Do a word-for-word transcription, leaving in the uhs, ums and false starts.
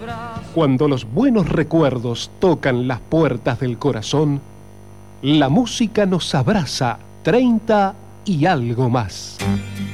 Cuando los buenos recuerdos tocan las puertas del corazón, la música nos abraza treinta y algo más.